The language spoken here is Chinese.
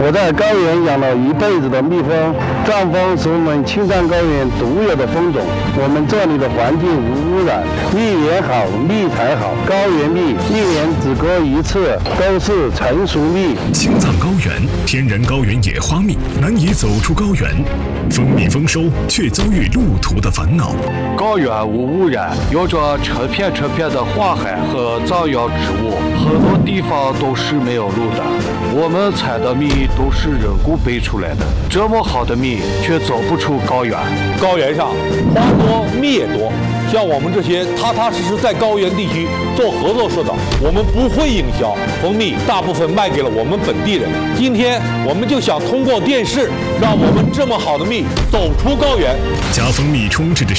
我在高原养了一辈子的蜜蜂，藏蜂是我们青藏高原独有的蜂种。我们这里的环境无污染，蜜源好，蜜才好。高原蜜一年只割一次，都是成熟蜜。 青藏高原天然高原野花蜜难以走出高原，蜂蜜丰收却遭遇路途的烦恼。 高原无污染，有着成片的花海和藏药植物，很多地方都是没有路的。我们采的蜜都是人工培出来的，这么好的蜜却走不出高原。 高原上花多蜜也多，像我们这些踏踏实实在高原地区做合作社的，我们不会营销，蜂蜜大部分卖给了我们本地人。今天我们就想通过电视，让我们这么好的蜜走出高原。 加蜂蜜充斥着